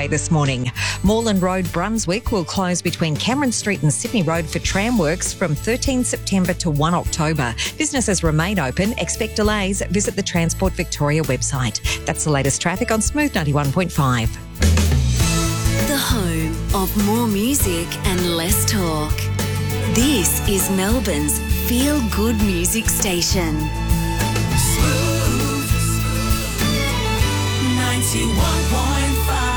This morning, Moreland Road, Brunswick will close between Cameron Street and Sydney Road for tram works from 13 September to 1 October. Businesses remain open. Expect delays. Visit the Transport Victoria website. That's the latest traffic on Smooth 91.5. The home of more music and less talk. This is Melbourne's feel-good music station. Smooth 91.5.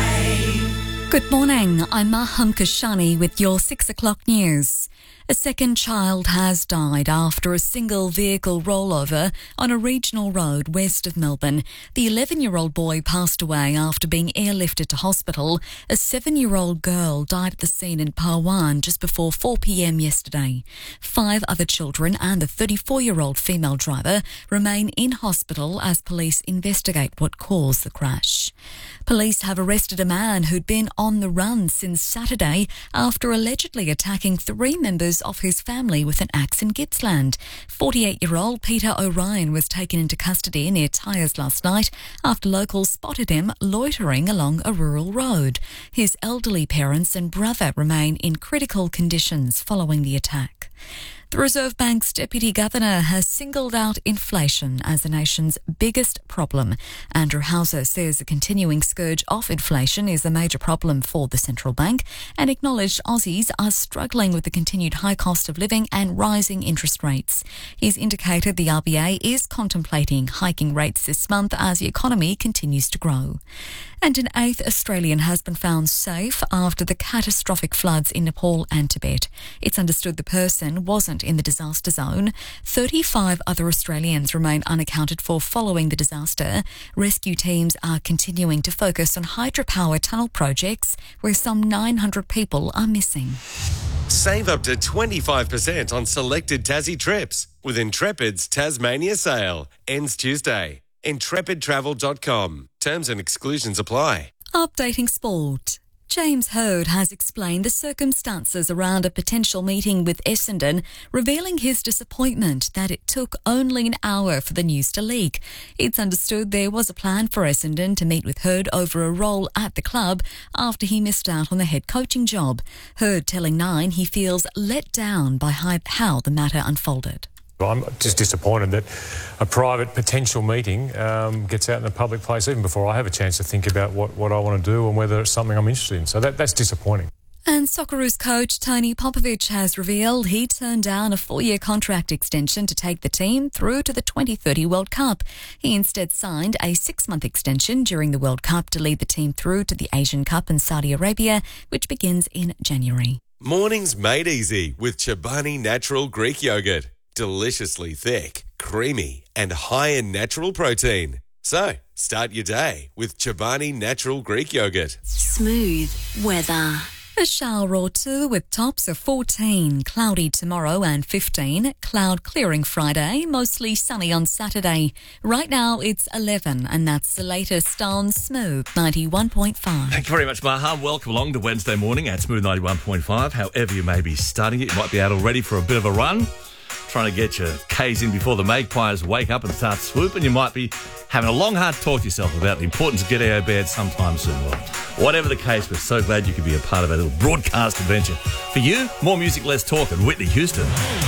Good morning, I'm Maham Kashani with your 6 o'clock news. A second child has died after a single vehicle rollover on a regional road west of Melbourne. The 11-year-old boy passed away after being airlifted to hospital. A 7-year-old girl died at the scene in Parwan just before 4 p.m. yesterday. 5 other children and the 34-year-old female driver remain in hospital as police investigate what caused the crash. Police have arrested a man who'd been on the run since Saturday after allegedly attacking 3 members of his family with an axe in Gippsland. 48-year-old Peter O'Ryan was taken into custody near Tyres last night after locals spotted him loitering along a rural road. His elderly parents and brother remain in critical conditions following the attack. The Reserve Bank's Deputy Governor has singled out inflation as the nation's biggest problem. Andrew Hauser says the continuing scourge of inflation is a major problem for the central bank and acknowledged Aussies are struggling with the continued high cost of living and rising interest rates. He's indicated the RBA is contemplating hiking rates this month as the economy continues to grow. And an 8th Australian has been found safe after the catastrophic floods in Nepal and Tibet. It's understood the person wasn't in the disaster zone. 35 other Australians remain unaccounted for following the disaster. Rescue teams are continuing to focus on hydropower tunnel projects where some 900 people are missing. Save up to 25% on selected Tassie trips with Intrepid's Tasmania sale. Ends Tuesday. IntrepidTravel.com. Terms and exclusions apply. Updating sport. James Hird has explained the circumstances around a potential meeting with Essendon, revealing his disappointment that it took only an hour for the news to leak. It's understood there was a plan for Essendon to meet with Hird over a role at the club after he missed out on the head coaching job. Hird telling Nine he feels let down by how the matter unfolded. I'm just disappointed that a private potential meeting gets out in the public place even before I have a chance to think about what I want to do and whether it's something I'm interested in. So that's disappointing. And Socceroos coach Tony Popovic has revealed he turned down a 4-year contract extension to take the team through to the 2030 World Cup. He instead signed a 6-month extension during the World Cup to lead the team through to the Asian Cup in Saudi Arabia, which begins in January. Mornings made easy with Chobani Natural Greek Yogurt. Deliciously thick, creamy and high in natural protein. So, start your day with Chobani Natural Greek Yogurt. Smooth weather. A shower or two with tops of 14, cloudy tomorrow and 15, cloud clearing Friday, mostly sunny on Saturday. Right now it's 11 and that's the latest on Smooth 91.5. Thank you very much, Maha. Welcome along to Wednesday morning at Smooth 91.5. However you may be starting it, you might be out already for a bit of a run, trying to get your K's in before the magpies wake up and start swooping. You might be having a long, hard talk to yourself about the importance of getting out of bed sometime soon. Well, whatever the case, we're so glad you could be a part of our little broadcast adventure. For you, more music, less talk, and Whitney Houston.